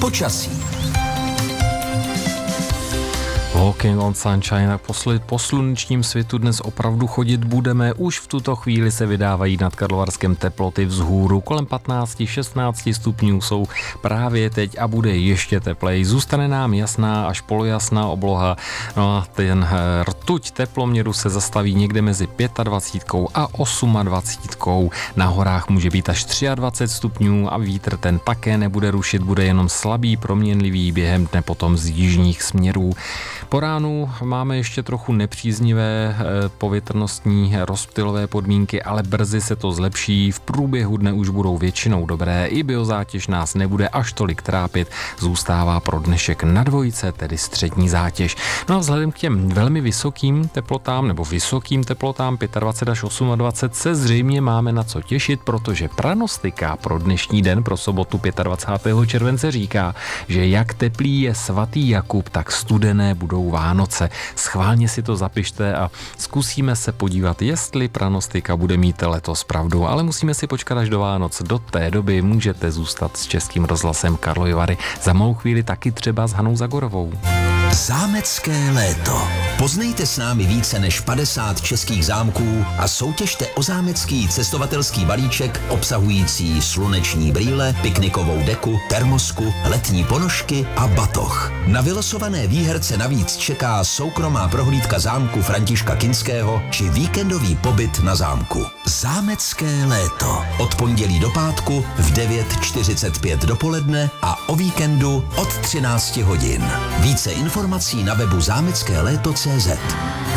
Počasí. Walking on Sunshine, po slunečním světu dnes opravdu chodit budeme. Už v tuto chvíli se vydávají nad Karlovarskem teploty vzhůru. Kolem 15-16 stupňů jsou právě teď a bude ještě teplej. Zůstane nám jasná až polojasná obloha. No a ten rtuť teploměru se zastaví někde mezi 25 a 28. Na horách může být až 23 stupňů a vítr ten také nebude rušit, bude jenom slabý, proměnlivý, během dne potom z jižních směrů. Po ránu máme ještě trochu nepříznivé povětrnostní rozptylové podmínky, ale brzy se to zlepší. V průběhu dne už budou většinou dobré. I biozátěž nás nebude až tolik trápit. Zůstává pro dnešek na dvojce, tedy střední zátěž. No a vzhledem k těm velmi vysokým teplotám, nebo vysokým teplotám 25 až 28 se zřejmě máme na co těšit, protože pranostika pro dnešní den, pro sobotu 25. července říká, že jak teplý je svatý Jakub, tak studené budou Vánoce. Schválně si to zapište a zkusíme se podívat, jestli pranostika bude mít letos pravdu, ale musíme si počkat až do Vánoc. Do té doby můžete zůstat s Českým rozhlasem Karlovy Vary. Za malou chvíli taky třeba s Hanou Zagorovou. Zámecké léto. Poznejte s námi více než 50 českých zámků a soutěžte o zámecký cestovatelský balíček obsahující sluneční brýle, piknikovou deku, termosku, letní ponožky a batoh. Na vylosované výherce navíc čeká soukromá prohlídka zámku Františka Kinského či víkendový pobyt na zámku. Zámecké léto. Od pondělí do pátku v 9:45 dopoledne a o víkendu od 13 hodin. Více informací na webu zámeckéléto.cz.